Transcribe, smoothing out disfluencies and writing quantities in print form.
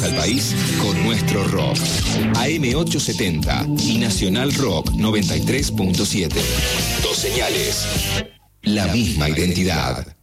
al país con nuestro rock. AM870 y Nacional Rock 93.7. Dos señales, la misma identidad.